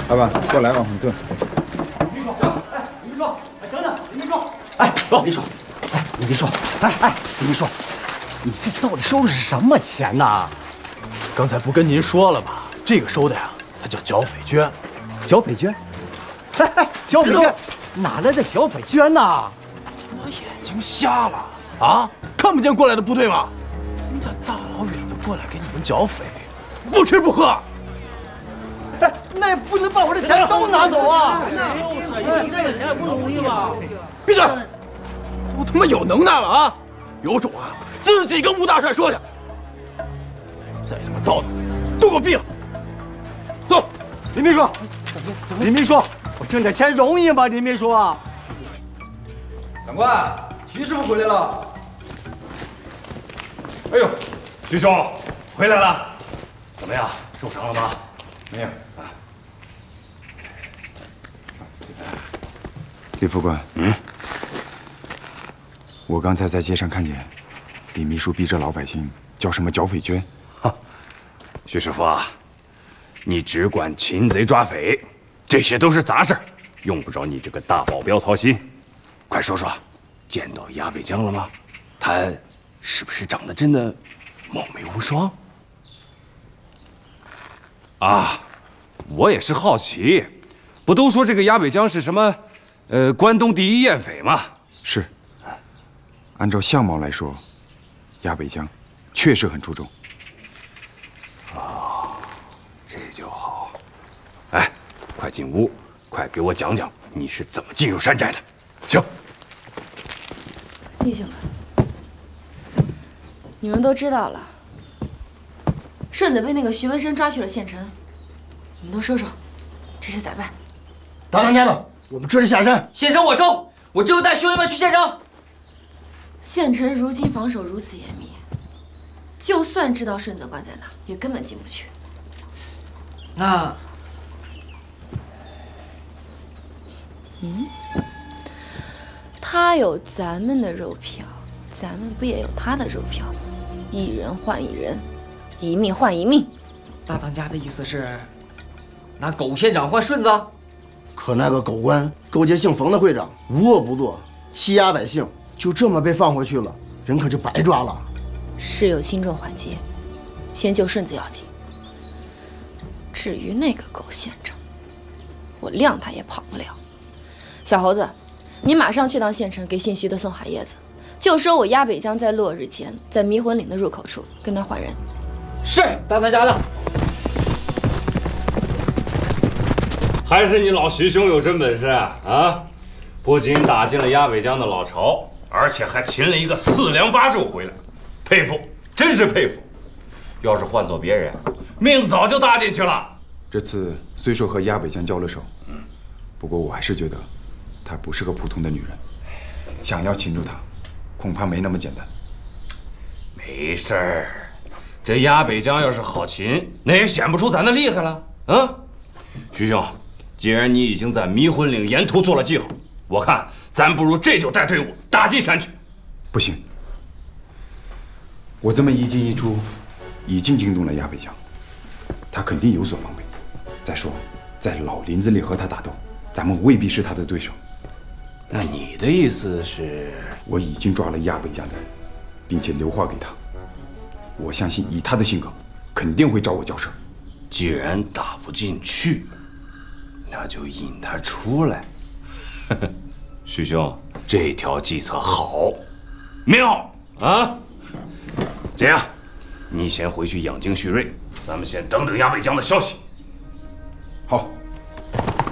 老板，过来，往后蹲。 林秘书，哎，林秘书，哎，等等，林秘书，哎，林秘书，哎，林秘书，哎，林秘书，你这到底收的是什么钱呐？ 刚才不跟您说了吗？这个收的呀，它叫剿匪捐。 剿匪捐？哎，剿匪捐，哪来的剿匪捐呐？ 我眼睛瞎了啊！看不见过来的部队吗？人家大老远的过来给你们剿匪，不吃不喝。 哎，那也不能把我的钱都拿走啊！ 你这个钱不容易吧？ 闭嘴！都他妈有能耐了啊！有种啊，自己跟吴大帅说去。再他妈叨叨，都给我闭了！走， 林秘书，林秘书，我挣点钱容易吗？林秘书， 长官，徐师傅回来了。 哎呦，徐兄回来了，怎么样？受伤了吗？ 没有。李副官，我刚才在街上看见李秘书逼着老百姓交什么剿匪捐。 徐师傅啊，你只管擒贼抓匪，这些都是杂事儿，用不着你这个大保镖操心。快说说，见到鸭北江了吗？他是不是长得真的貌美无双？啊，我也是好奇，不都说这个鸭北江是什么，关东第一艳匪吗？ 是。按照相貌来说，鸭北江确实很出众。 这就好。哎，快进屋，快给我讲讲你是怎么进入山寨的。请。 弟兄们，你们都知道了，顺子被那个徐文生抓去了县城，你们都说说，这是咋办？ 大当家的，我们这就下山。 县城我收，我就带兄弟们去县城。 县城如今防守如此严密，就算知道顺子关在哪，也根本进不去。 那， 他有咱们的肉票，咱们不也有他的肉票吗？一人换一人，一命换一命。 大当家的意思是，拿狗县长换顺子？ 可那个狗官勾结姓冯的会长，无恶不作，欺压百姓，就这么被放回去了，人可就白抓了。 事有轻重缓急，先救顺子要紧。至于那个狗县长，我谅他也跑不了。小猴子，你马上去趟县城，给姓徐的送海叶子，就说我鸭北江在落日前，在迷魂岭的入口处跟他换人。 是，大当家的。 还是你老徐兄有真本事啊！不仅打进了鸭北江的老巢，而且还擒了一个4粮8肉回来，佩服，真是佩服。要是换做别人，命早就搭进去了。 这次虽说和鸭北江交了手，不过我还是觉得她不是个普通的女人，想要擒住她，恐怕没那么简单。 没事儿，这鸭北江要是好擒，那也显不出咱的厉害了啊！徐兄，既然你已经在迷魂岭沿途做了记号，我看咱不如这就带队伍打进山去。 不行，我这么一进一出，已经惊动了鸭北江，他肯定有所防备。再说，在老林子里和他打斗，咱们未必是他的对手。 那你的意思是？ 我已经抓了鸭北江的人，并且留话给他。我相信以他的性格，肯定会找我交涉。 既然打不进去，那就引他出来。徐兄，这条计策好，妙啊！这样，你先回去养精蓄锐，咱们先等等鸭北江的消息。 好。